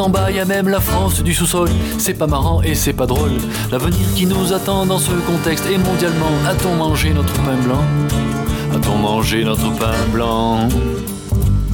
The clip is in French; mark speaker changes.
Speaker 1: En bas, y a même la France du sous-sol. C'est pas marrant et c'est pas drôle. L'avenir qui nous attend dans ce contexte est mondialement. A-t-on mangé notre pain blanc? A-t-on mangé notre pain blanc?